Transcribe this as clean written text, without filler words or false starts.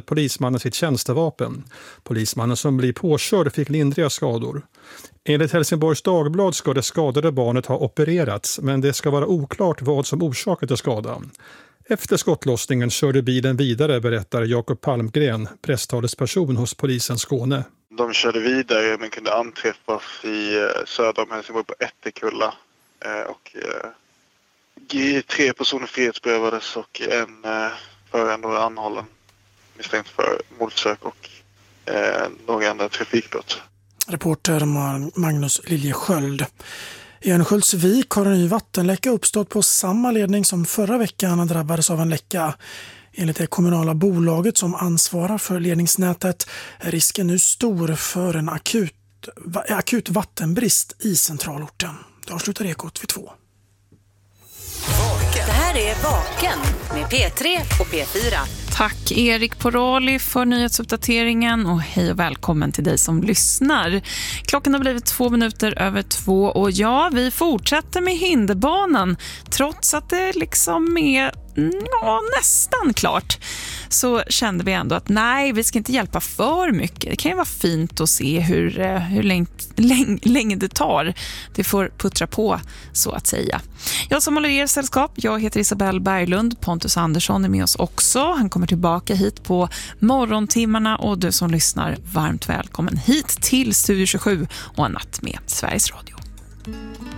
polismannen sitt tjänstevapen. Polismannen som blir påkörd fick lindriga skador. Enligt Helsingborgs Dagblad ska det skadade barnet ha opererats, men det ska vara oklart vad som orsakade skadan. Efter skottlossningen körde bilen vidare, berättar Jakob Palmgren, presstalesperson hos polisen Skåne. De körde vidare men kunde anträffas i söder om Helsingborg på Ätterkulla. Och 3 personer frihetsberövades och en förare var anhållen misstänkt för mordförsök och några andra trafikbrott. Reporter Magnus Liljesköld. I Örnsköldsvik har en ny vattenläcka uppstått på samma ledning som förra veckan drabbades av en läcka. Enligt det kommunala bolaget som ansvarar för ledningsnätet är risken nu stor för en akut vattenbrist i centralorten. Det avslutar Ekot vid 2. Det här är Vaken med P3 och P4. Tack Erik Porali för nyhetsuppdateringen och hej och välkommen till dig som lyssnar. Klockan har blivit 2 minuter över 2 och ja, vi fortsätter med hinderbanan trots att det liksom är nästan klart. Så kände vi ändå att nej, vi ska inte hjälpa för mycket. Det kan ju vara fint att se hur länge det tar. Det får puttra på, så att säga. Jag som håller er sällskap, jag heter Isabelle Berglund. Pontus Andersson är med oss också. Han kommer tillbaka hit på morgontimmarna och du som lyssnar, varmt välkommen hit till Studio 27 och en natt med Sveriges Radio.